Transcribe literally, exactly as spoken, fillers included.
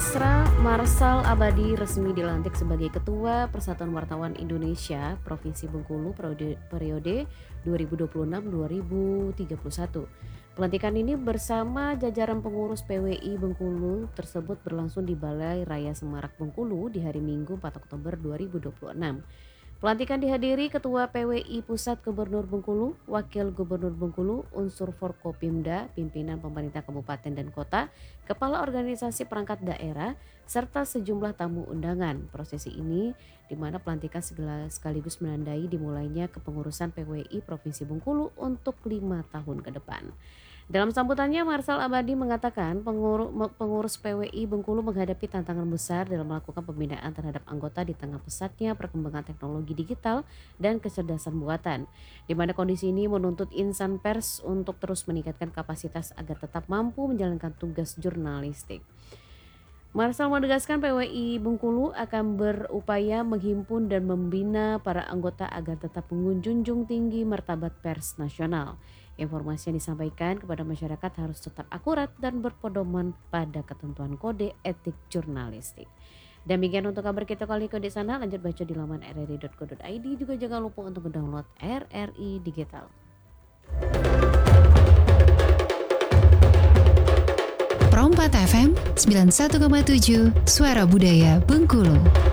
Mesra, Marsal Abadi resmi dilantik sebagai Ketua Persatuan Wartawan Indonesia Provinsi Bengkulu periode, periode dua ribu dua puluh enam sampai dua ribu tiga puluh satu. Pelantikan ini bersama jajaran pengurus P W I Bengkulu tersebut berlangsung di Balai Raya Semarak Bengkulu di hari Minggu empat Oktober dua ribu dua puluh enam. Pelantikan dihadiri Ketua P W I Pusat Gubernur Bengkulu, Wakil Gubernur Bengkulu, unsur Forkopimda, pimpinan pemerintah kabupaten dan kota, kepala organisasi perangkat daerah, serta sejumlah tamu undangan. Prosesi ini di mana pelantikan sekaligus menandai dimulainya kepengurusan P W I Provinsi Bengkulu untuk lima tahun ke depan. Dalam sambutannya, Marsal Abadi mengatakan pengurus, pengurus P W I Bengkulu menghadapi tantangan besar dalam melakukan pembinaan terhadap anggota di tengah pesatnya perkembangan teknologi digital dan kecerdasan buatan, di mana kondisi ini menuntut insan pers untuk terus meningkatkan kapasitas agar tetap mampu menjalankan tugas jurnalistik. Marsal menegaskan P W I Bengkulu akan berupaya menghimpun dan membina para anggota agar tetap menjunjung tinggi martabat pers nasional. Informasi yang disampaikan kepada masyarakat harus tetap akurat dan berpedoman pada ketentuan kode etik jurnalistik. Demikian untuk kabar kita kali ini di sana. Lanjut baca di laman r r i dot co dot i d. Juga jangan lupa untuk mendownload R R I Digital. Pro empat F M sembilan puluh satu koma tujuh Suara Budaya Bengkulu.